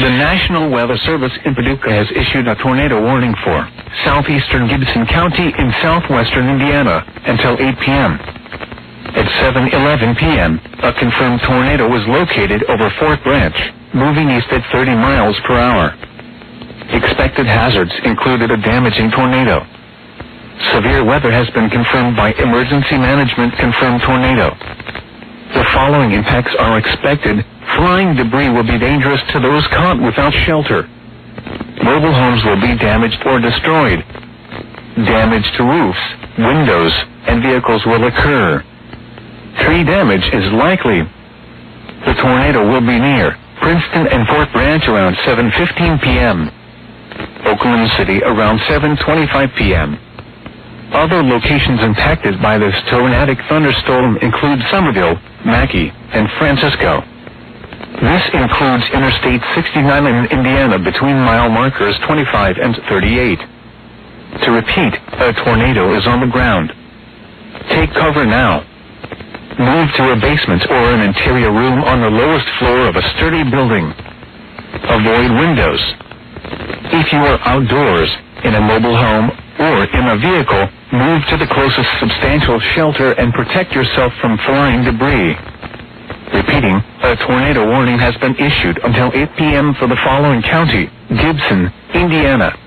The National Weather Service in Paducah has issued a tornado warning for southeastern Gibson County in southwestern Indiana until 8 p.m. At 7:11 p.m., a confirmed tornado was located over Fort Branch, moving east at 30 miles per hour. Expected hazards included a damaging tornado. Severe weather has been confirmed by Emergency Management confirmed tornado. The following impacts are expected. Flying debris will be dangerous to those caught without shelter. Mobile homes will be damaged or destroyed. Damage to roofs, windows, and vehicles will occur. Tree damage is likely. The tornado will be near Princeton and Fort Branch around 7:15 p.m. Oakland City around 7:25 p.m. Other locations impacted by this tornadic thunderstorm include Somerville, Mackay, and Francisco. This includes Interstate 69 in Indiana between mile markers 25 and 38. To repeat, a tornado is on the ground. Take cover now. Move to a basement or an interior room on the lowest floor of a sturdy building. Avoid windows. If you are outdoors, in a mobile home, or in a vehicle, move to the closest substantial shelter and protect yourself from flying debris. Repeating, a tornado warning has been issued until 8 p.m. for the following county: Gibson, Indiana,